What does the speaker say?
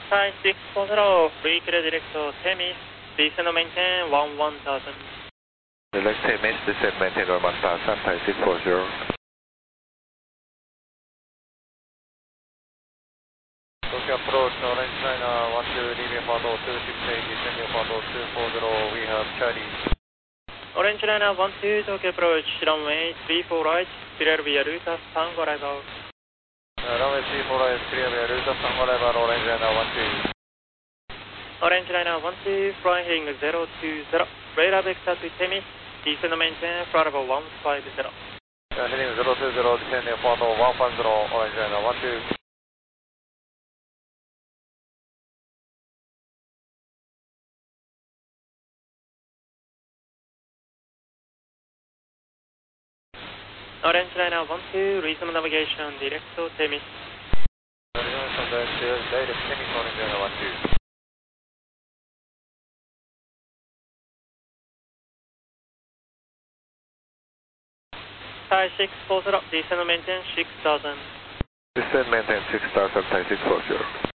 Thai 640, free clear director, Temis, descend and maintain 1000. Select Temis, descend maintain 1000, Thai 640. Tokyo approach, Orange China, 12, leaving Pado 268, descending Pado 240, we have Charlie. Orange Liner 12, Tokyo approach, runway 34 right, clear via route Tango arrival. Runway 34 right, clear via route Tango arrival, Orange Liner 12. Orange Liner 12, flying heading 020, radar vector to Temis, descend and maintain, flight level 150. Heading 020, descending Pado 150, Orange Liner 12. Orange Liner 12, resume navigation, direct to Temis. Direct Temis, Orange Liner 12. Thai 640, descend and maintain 6000. Descend maintain 6000, Thai 640.